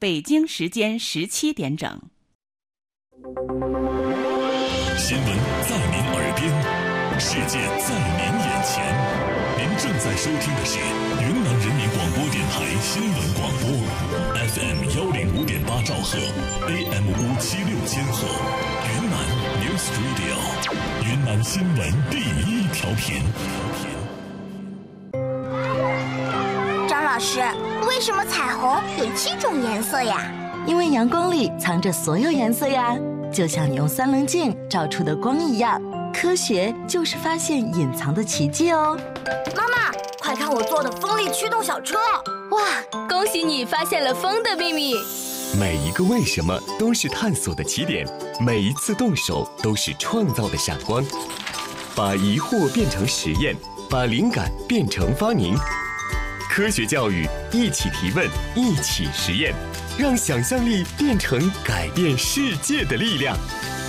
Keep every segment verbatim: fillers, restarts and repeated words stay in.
北京时间十七点整。 新闻在您耳边，世界在您眼前。您正在收听的是云南人民广播电台新闻广播 ，F M 幺零五点八兆赫 ，A M 五七六千赫，云南 News Radio， 云南新闻第一调频。 张老师，为什么彩虹有七种颜色呀？ 因为阳光里藏着所有颜色呀，就像你用三棱镜照出的光一样。科学就是发现隐藏的奇迹哦！ 妈妈，快看我做的风力驱动小车！ 哇，恭喜你发现了风的秘密！ 每一个为什么都是探索的起点，每一次动手都是创造的闪光。把疑惑变成实验，把灵感变成发明。科学教育，一起提问，一起实验，让想象力变成改变世界的力量。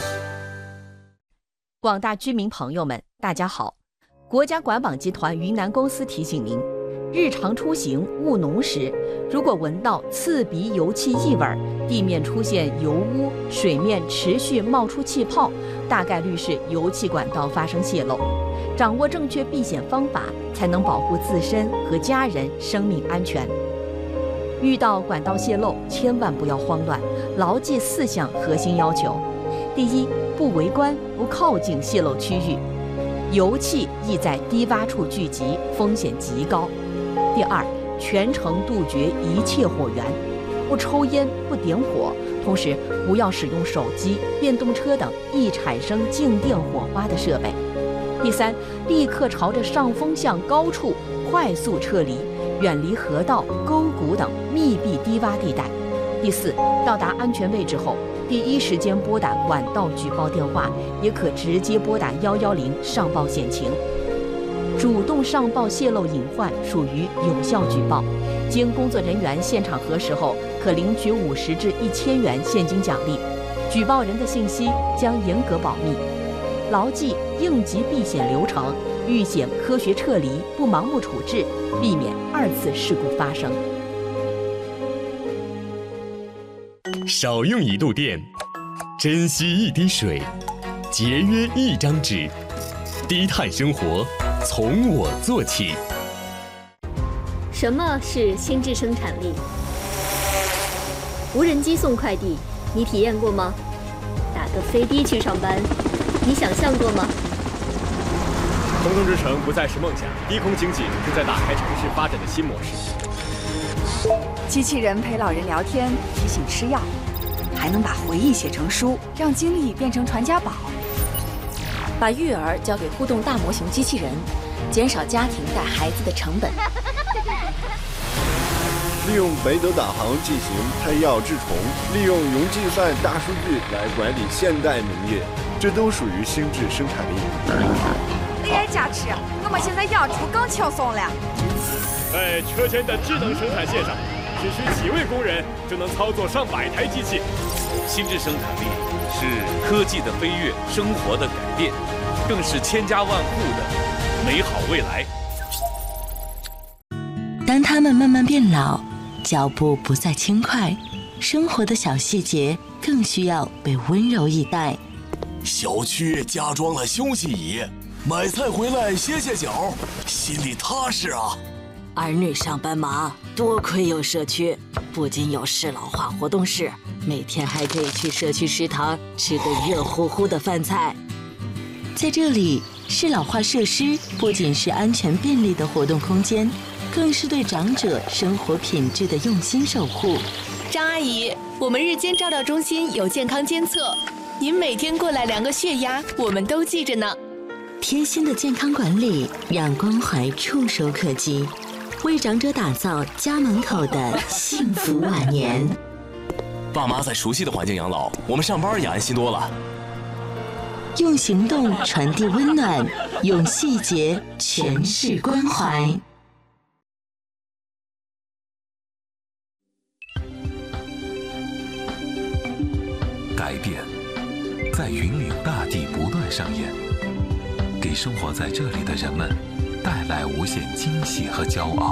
广大居民朋友们，大家好！国家管网集团云南公司提醒您，日常出行务农时，如果闻到刺鼻油气异味，地面出现油污，水面持续冒出气泡，大概率是油气管道发生泄漏。掌握正确避险方法，才能保护自身和家人生命安全。遇到管道泄漏，千万不要慌乱，牢记四项核心要求。第一，不围观，不靠近泄漏区域，油气易在低洼处聚集，风险极高。第二，全程杜绝一切火源，不抽烟，不点火，同时不要使用手机、电动车等易产生静电火花的设备。第三，立刻朝着上风向高处快速撤离，远离河道、沟谷等密闭低洼地带。第四，到达安全位置后，第一时间拨打管道举报电话，也可直接拨打一一零上报险情。主动上报泄漏隐患属于有效举报，经工作人员现场核实后，可领取五十至一千元现金奖励。举报人的信息将严格保密。牢记应急避险流程，遇险科学撤离，不盲目处置，避免二次事故发生。 少用一度电，珍惜一滴水，节约一张纸，低碳生活从我做起。 什么是心智生产力？无人机送快递，你体验过吗？打个飞的去上班，你想象过吗？ 空中之城不再是梦想，低空经济正在打开城市发展的新模式。 机器人陪老人聊天，提醒吃药，还能把回忆写成书，让经历变成传家宝。 把育儿交给互动大模型机器人，减少家庭带孩子的成本。 利用北斗导航进行配药治虫，利用云计算大数据来管理现代农业，这都属于心智生产力。 A I 加持，我们现在养猪更轻松了。 在车间的智能生产线上，只需几位工人就能操作上百台机器。 心智生产力是科技的飞跃，生活的改变，更是千家万户的美好未来。 当他们慢慢变老，脚步不再轻快，生活的小细节更需要被温柔以待。 小区加装了休息椅，买菜回来歇歇脚，心里踏实啊。 儿女上班忙，多亏有社区，不仅有适老化活动室，每天还可以去社区食堂吃个热乎乎的饭菜。 在这里，适老化设施不仅是安全便利的活动空间，更是对长者生活品质的用心守护。 张阿姨，我们日间照料中心有健康监测，您每天过来量个血压，我们都记着呢。 贴心的健康管理，让关怀触手可及，为长者打造家门口的幸福晚年。 爸妈在熟悉的环境养老，我们上班也安心多了。 用行动传递温暖，用细节诠释关怀。 改变在云岭大地不断上演，给生活在这里的人们带来无限惊喜和骄傲。